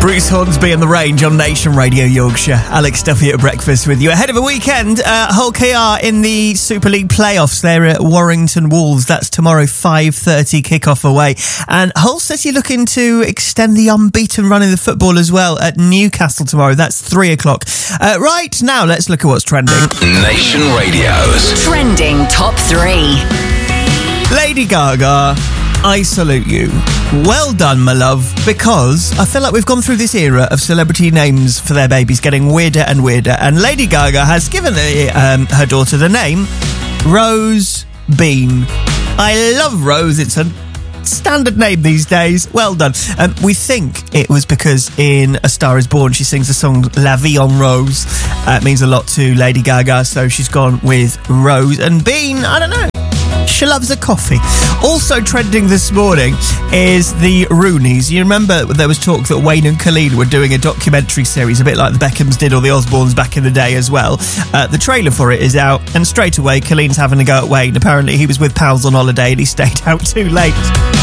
Bruce Hornsby and The Range on Nation Radio Yorkshire. Alex Duffy at breakfast with you. Ahead of a weekend, Hull KR in the Super League playoffs. They're at Warrington Wolves. That's tomorrow, 5:30 kickoff away. And Hull City looking to extend the unbeaten run in the football as well at Newcastle tomorrow. That's 3 o'clock. Right now, let's look at what's trending. Nation Radio's Trending Top 3. Lady Gaga, I salute you. Well done, my love, because I feel like we've gone through this era of celebrity names for their babies getting weirder and weirder, and Lady Gaga has given her daughter the name Rose Bean. I love Rose. It's a standard name these days. Well done. We think it was because in A Star Is Born she sings the song La Vie en Rose. It means a lot to Lady Gaga, so she's gone with Rose. And Bean, I don't know, she loves a coffee. Also trending this morning is the Rooneys. You remember there was talk that Wayne and Colleen were doing a documentary series, a bit like the Beckhams did or the Osbournes back in the day as well. The trailer for it is out, and straight away Colleen's having a go at Wayne. Apparently he was with pals on holiday and he stayed out too late.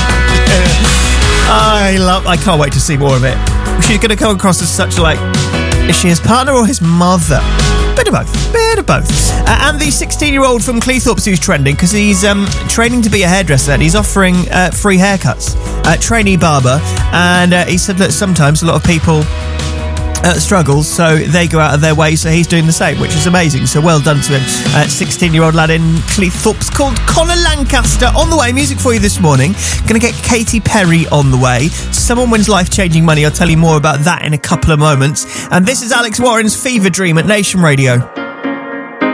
I can't wait to see more of it. She's going to come across as such like, is she his partner or his mother? Bit of both. And the 16-year-old from Cleethorpes who's trending because he's training to be a hairdresser and he's offering free haircuts. Trainee barber. And he said that sometimes a lot of people struggle, so they go out of their way, so he's doing the same, which is amazing. So well done to him. 16-year-old lad in Cleethorpes called Connor Lancaster. On the way, music for you this morning. Going to get Katy Perry on the way. Someone wins life-changing money. I'll tell you more about that in a couple of moments. And this is Alex Warren's Fever Dream at Nation Radio.